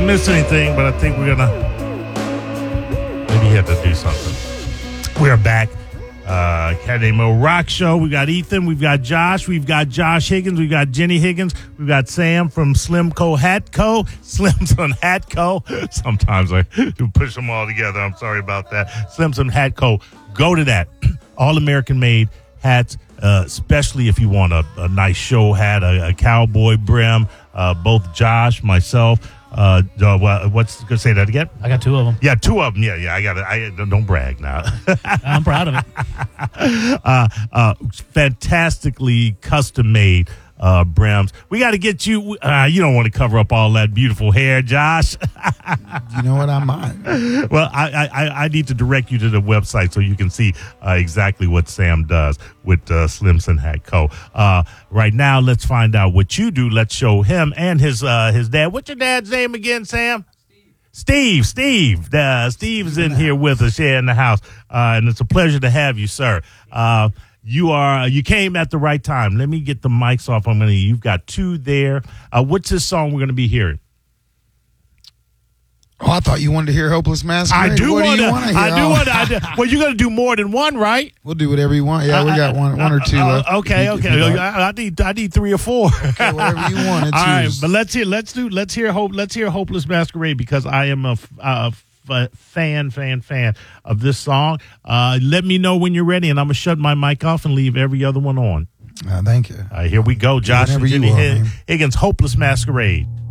didn't miss anything, but I think we're gonna maybe have to do something. We are back. Academy Mo Rock Show. We got Ethan, we've got Josh, we've got Josh Higgins, we've got Jenny Higgins, we've got Sam from Slimco Hat Co. Slimson Hat Co. Sometimes I do push them all together. I'm sorry about that. Slimson Hat Co. Go to that. All American made hats, especially if you want a nice show hat, a cowboy brim. Both Josh, myself, what's gonna say that again? I got 2 of them. Yeah, 2 of them. Yeah. I don't brag now. I'm proud of it. Fantastically custom made brims. We got to get you. You don't want to cover up all that beautiful hair, Josh. You know what? I might. Well, I need to direct you to the website so you can see exactly what Sam does with Slimson Hat Co. Right now, let's find out what you do. Let's show him and his dad. What's your dad's name again, Sam? Steve. Steve's in here with us here in the house, and it's a pleasure to have you, sir. You came at the right time. Let me get the mics off. You've got 2 there. What's this song we're going to be hearing? Oh, I thought you wanted to hear Hopeless Masquerade. I do want to. I do. Well, you're going to do more than one, right? We'll do whatever you want. Yeah, we got one or two left. Okay. I need 3 or 4. Okay, whatever you want. All right, but let's hear Hopeless Masquerade, because I am a fan of this song. Let me know when you're ready, and I'm gonna shut my mic off and leave every other one on. Thank you. Here we go, Josh and Jenny Higgins, Hopeless Masquerade.